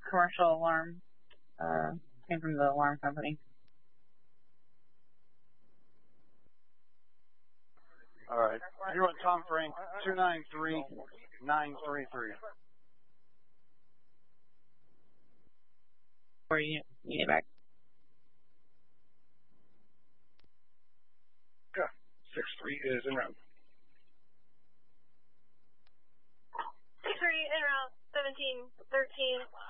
commercial alarm came from the alarm company. All right. You're on Tom Frank, 293-933. Or you need it back. Okay. 6-3 is en route. 6-3 en route, 1713.